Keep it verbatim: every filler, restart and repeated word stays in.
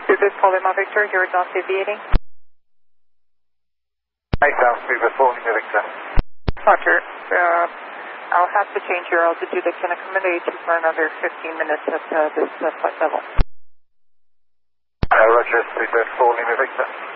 Speedbird four Lima Victor, you're down deviating. Hi, Sam, Speedbird four Lima Victor. Roger. Uh, I'll have to change your altitude. I can accommodate you for another fifteen minutes at uh, this uh, flight level. Uh, Roger, Speedbird four Lima Victor.